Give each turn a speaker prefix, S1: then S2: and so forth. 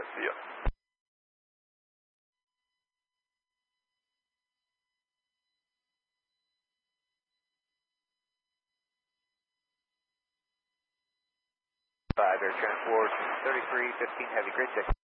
S1: See ya.
S2: Air Transport 3315 Heavy, grid check.